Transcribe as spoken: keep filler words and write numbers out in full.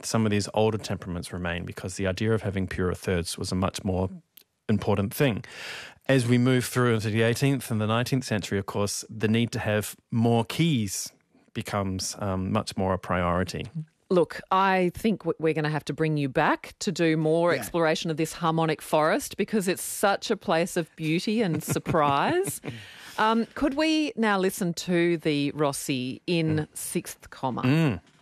some of these older temperaments remain, because the idea of having purer thirds was a much more important thing. As we move through into the eighteenth and the nineteenth century, of course, the need to have more keys becomes um, much more a priority. Look, I think we're going to have to bring you back to do more yeah. exploration of this harmonic forest, because it's such a place of beauty and surprise. um, could we now listen to the Rossi in mm. sixth comma? Mm.